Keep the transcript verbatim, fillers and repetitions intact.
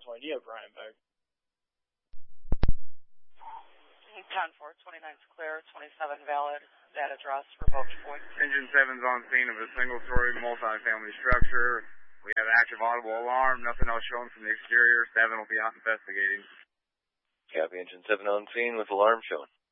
twenty, you have Brian back. ten four, twenty-nine is clear, twenty-seven valid, that address revoked for. Engine seven's on scene of a single-story multi-family structure. We have active audible alarm, nothing else shown from the exterior. seven will be out investigating. Copy, Engine seven on scene with alarm shown.